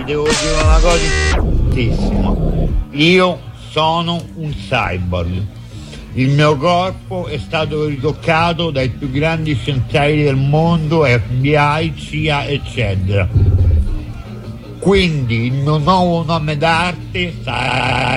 devo dire una cosa importantissima. Io sono un cyborg. Il mio corpo è stato ritoccato dai più grandi scienziati del mondo, FBI, CIA, eccetera. Quindi il mio nuovo nome d'arte sarà